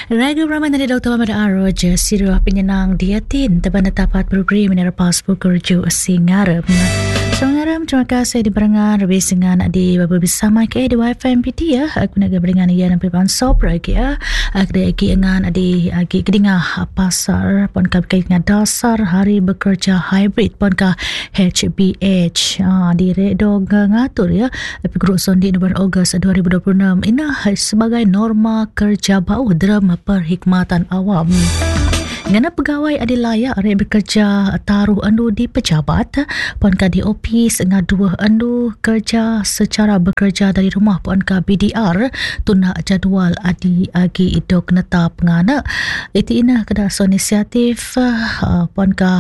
Ragu Rahman dari Dr. Muhammad Aroj, Sirah Penyenang Diatin, Teban Tapat Berberi Mineral Pekerja Singarem. Sengaram, terima kasih di barangan lebih sengan di baba bersama ke di WiFi MPT ya. Aku nak beringan ia nampi pansop lagi ya. Aku lagi dengan di agi kedingah pasar pon ka dengan dasar hari bekerja hybrid pon ka HBH. Di redo ngatur ya. Tapi kerusuhan di bulan Ogos 2026 ini sebagai norma kerja baru dalam perkhidmatan awam. Ngana pegawai ada layak arek bekerja taruh andu di pejabat pon ka di ofis ngadu andu kerja secara bekerja dari rumah pon ka BDR tuna jadual adi agi idok netap ngana iti ina kada so inisiatif pon ka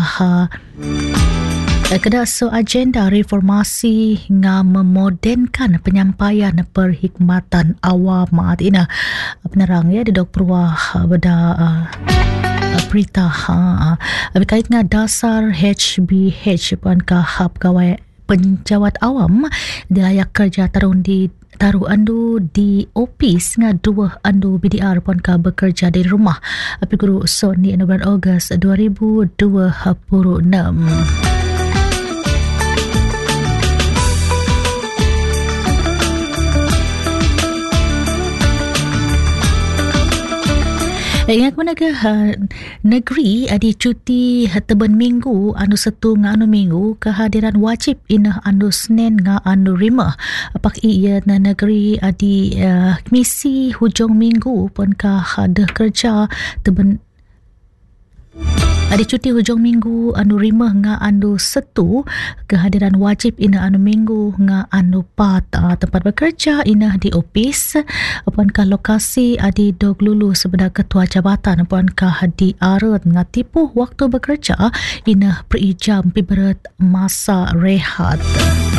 kada so agenda reformasi nga memodenkan penyampaian perkhidmatan awam ina penerang ya di dok perwah beda berita berkait dengan dasar HBH pun ka pegawai penjawat awam dilayak kerja taruh andu di ofis nga dua andu BDR pun ka bekerja dari rumah api guru Sony bulan Ogos 2026. Ingat mana ke negeri ada cuti teben minggu anu setu nga anu minggu kehadiran wajib inah anu Senin nga anu Rima pak iya na negeri ada misi hujung minggu pun ka ada kerja teben ada cuti hujung minggu anu Rima nga anu setu kehadiran wajib ina anu minggu nga anu pat tempat bekerja ina di ofis apun ka lokasi adi dog lulu sebenar ketua jabatan apun ka di aret nga tipu waktu bekerja ina perijam piberet masa rehat.